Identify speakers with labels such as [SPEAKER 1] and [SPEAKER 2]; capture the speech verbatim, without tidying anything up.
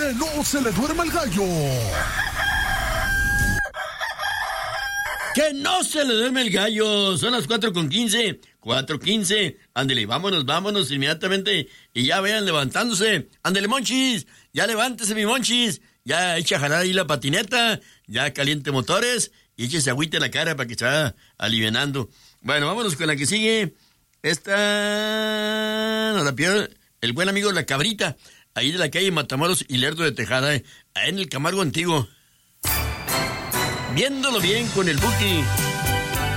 [SPEAKER 1] Que no se le duerma el gallo.
[SPEAKER 2] Que no se le duerme el gallo. Son las cuatro con quince. cuatro quince. Ándele, vámonos, vámonos inmediatamente. Y ya vayan levantándose. Ándele, Monchis. Ya levántese, mi Monchis. Ya echa a jalar ahí la patineta. Ya caliente motores. Y échese agüita en la cara para que se vaya alivianando. Bueno, vámonos con la que sigue. Esta nos la pidió el buen amigo La Cabrita. Ahí de la calle Matamoros y Lerdo de Tejada. Ahí en el Camargo Antiguo. Viéndolo bien con el Buki.